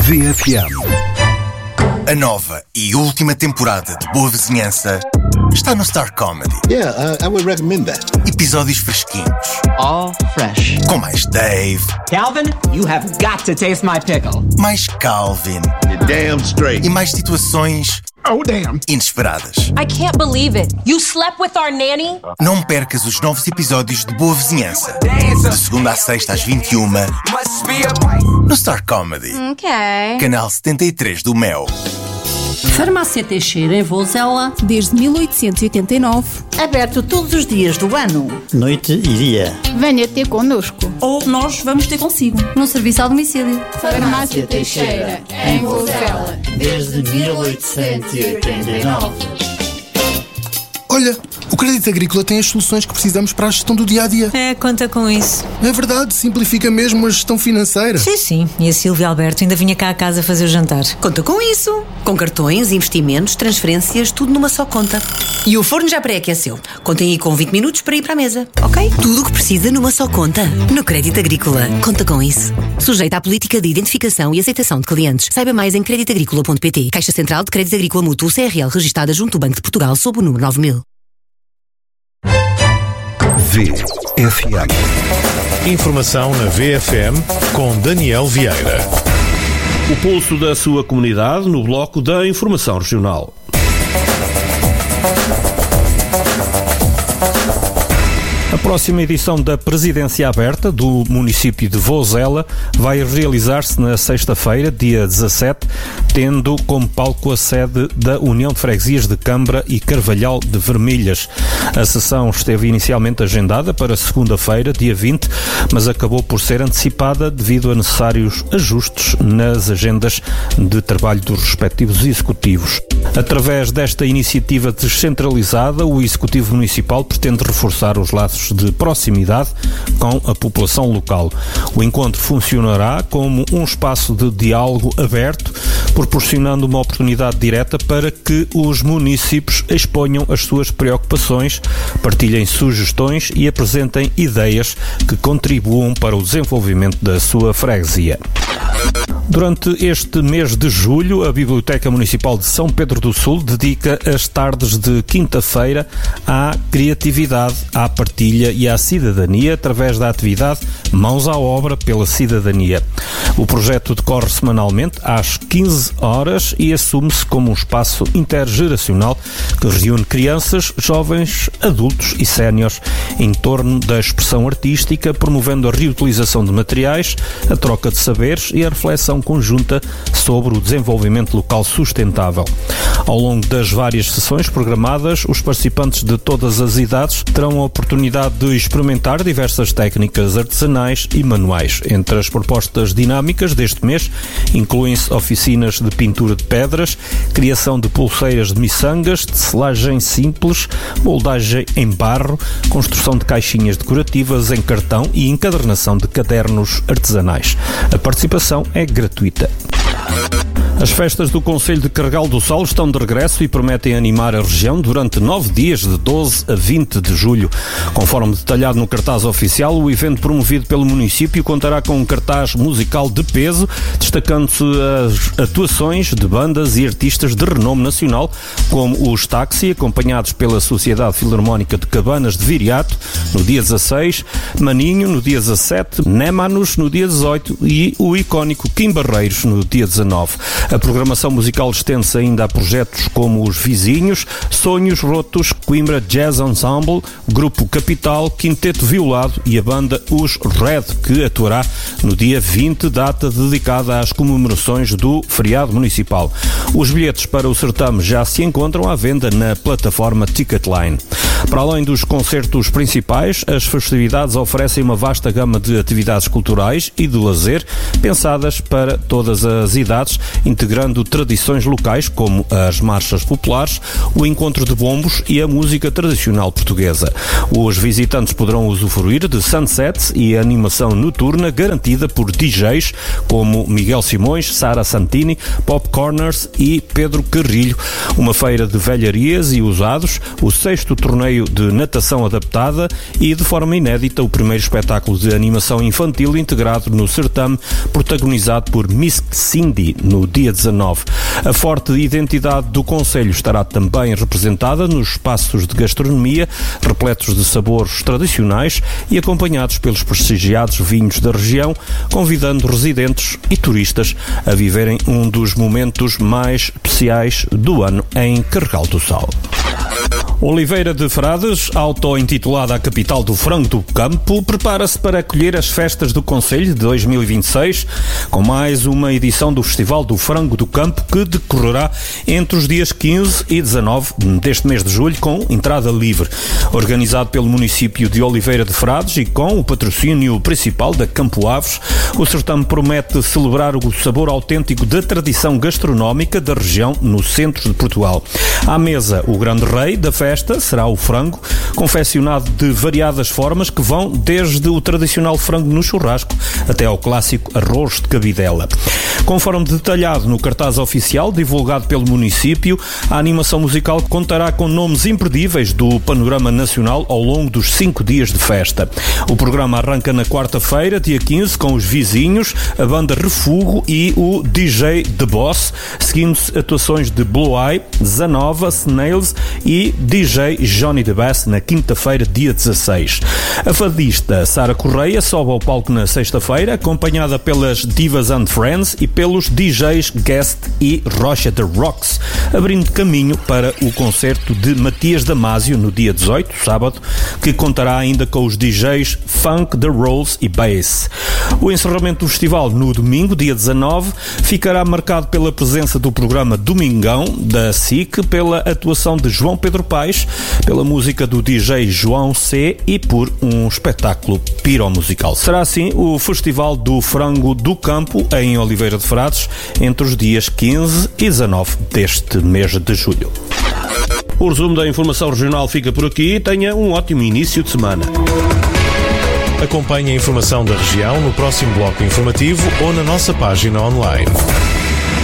VFM. A nova e última temporada de Boa Vizinhança está no Star Comedy. Yeah, I would recommend that. Episódios fresquinhos. All fresh. Com mais Dave. Calvin, you have got to taste my pickle. Mais Calvin. You're damn straight. E mais situações... Oh, damn. Inesperadas. I can't believe it. You slept with our nanny? Não percas os novos episódios de Boa Vizinhança. De segunda à sexta às 21 no Star Comedy. Ok. Canal 73 do Mel. Farmácia Teixeira em Vozela, desde 1889. Aberto todos os dias do ano. Noite e dia. Venha ter connosco. ou nós vamos ter consigo, no serviço ao domicílio. Farmácia Teixeira em Vozela, Desde 1889. Olha, o Crédito Agrícola tem as soluções que precisamos para a gestão do dia-a-dia. É, conta com isso. É verdade, simplifica mesmo a gestão financeira. Sim. E a Silvia Alberto ainda vinha cá a casa fazer o jantar. Conta com isso. Com cartões, investimentos, transferências, tudo numa só conta. E o forno já pré-aqueceu. Contem aí com 20 minutos para ir para a mesa, ok? Tudo o que precisa numa só conta. No Crédito Agrícola. Conta com isso. Sujeita à política de identificação e aceitação de clientes. Saiba mais em creditagricola.pt. Caixa Central de Crédito Agrícola Mútuo CRL registada junto do Banco de Portugal sob o número 9000. VFM. Informação na VFM com Daniel Vieira. O pulso da sua comunidade no bloco da Informação Regional. A próxima edição da Presidência Aberta do município de Vozela vai realizar-se na sexta-feira, dia 17, tendo como palco a sede da União de Freguesias de Câmara e Carvalhal de Vermelhas. A sessão esteve inicialmente agendada para segunda-feira, dia 20, mas acabou por ser antecipada devido a necessários ajustes nas agendas de trabalho dos respectivos executivos. Através desta iniciativa descentralizada, o Executivo Municipal pretende reforçar os laços de proximidade com a população local. O encontro funcionará como um espaço de diálogo aberto, proporcionando uma oportunidade direta para que os municípios exponham as suas preocupações, partilhem sugestões e apresentem ideias que contribuam para o desenvolvimento da sua freguesia. Durante este mês de julho, a Biblioteca Municipal de São Pedro do Sul dedica as tardes de quinta-feira à criatividade, à partilha e à cidadania através da atividade Mãos à Obra pela Cidadania. O projeto decorre semanalmente às 15 horas e assume-se como um espaço intergeracional que reúne crianças, jovens, adultos e séniores em torno da expressão artística, promovendo a reutilização de materiais, a troca de saberes e a reflexão conjunta sobre o desenvolvimento local sustentável. Ao longo das várias sessões programadas, os participantes de todas as idades terão a oportunidade de experimentar diversas técnicas artesanais e manuais. Entre as propostas dinâmicas deste mês, incluem-se oficinas de pintura de pedras, criação de pulseiras de miçangas, tecelagem simples, moldagem em barro, construção de caixinhas decorativas em cartão e encadernação de cadernos artesanais. A participação é gratuita. As festas do Concelho de Carregal do Sal estão de regresso e prometem animar a região durante 9 dias, de 12 a 20 de julho. Conforme detalhado no cartaz oficial, o evento promovido pelo município contará com um cartaz musical de peso, destacando-se as atuações de bandas e artistas de renome nacional, como os Táxi, acompanhados pela Sociedade Filarmónica de Cabanas de Viriato, no dia 16, Maninho, no dia 17, Némanos, no dia 18 e o icónico Kim Barreiros, no dia 19. A programação musical estende-se ainda a projetos como Os Vizinhos, Sonhos Rotos, Coimbra Jazz Ensemble, Grupo Capital, Quinteto Violado e a banda Os Red, que atuará no dia 20, data dedicada às comemorações do feriado municipal. Os bilhetes para o certame já se encontram à venda na plataforma Ticketline. Para além dos concertos principais, as festividades oferecem uma vasta gama de atividades culturais e de lazer, pensadas para todas as idades, integrando tradições locais como as marchas populares, o encontro de bombos e a música tradicional portuguesa. Os visitantes poderão usufruir de sunsets e animação noturna garantida por DJs como Miguel Simões, Sara Santini, Pop Corners e Pedro Carrilho. Uma feira de velharias e usados, o 6º torneio torneio de natação adaptada e, de forma inédita, o primeiro espetáculo de animação infantil integrado no certame, protagonizado por Miss Cindy, no dia 19. A forte identidade do concelho estará também representada nos espaços de gastronomia, repletos de sabores tradicionais e acompanhados pelos prestigiados vinhos da região, convidando residentes e turistas a viverem um dos momentos mais especiais do ano em Carregal do Sal. Oliveira de Frades, auto-intitulada a capital do frango do campo, prepara-se para acolher as festas do Concelho de 2026, com mais uma edição do Festival do Frango do Campo, que decorrerá entre os dias 15 e 19 deste mês de julho, com entrada livre. Organizado pelo município de Oliveira de Frades e com o patrocínio principal da Campo Aves, o certame promete celebrar o sabor autêntico da tradição gastronómica da região no centro de Portugal. À mesa, o grande rei da festa será o frango, confeccionado de variadas formas que vão desde o tradicional frango no churrasco até ao clássico arroz de cabidela. Conforme detalhado no cartaz oficial divulgado pelo município, a animação musical contará com nomes imperdíveis do panorama nacional ao longo dos 5 dias de festa. O programa arranca na quarta-feira, dia 15, com os Vizinhos, a banda Refugo e o DJ The Boss, seguindo-se atuações de Blue Eye, Zanova, Snails e DJ Johnny the Bass na quinta-feira, dia 16. A fadista Sara Correia sobe ao palco na sexta-feira, acompanhada pelas Divas and Friends e pelos DJs Guest e Rocha the Rocks, abrindo caminho para o concerto de Matias Damasio no dia 18, sábado, que contará ainda com os DJs Funk, The Rolls e Bass. O encerramento do festival no domingo, dia 19, ficará marcado pela presença do programa Domingão da SIC, pela atuação de João Pedro Paes, pela música do DJ João C e por um espetáculo piromusical. Será assim o Festival do Frango do Campo em Oliveira de Frades entre os dias 15 e 19 deste mês de julho. O resumo da informação regional fica por aqui. Tenha um ótimo início de semana. Acompanhe a informação da região no próximo bloco informativo ou na nossa página online.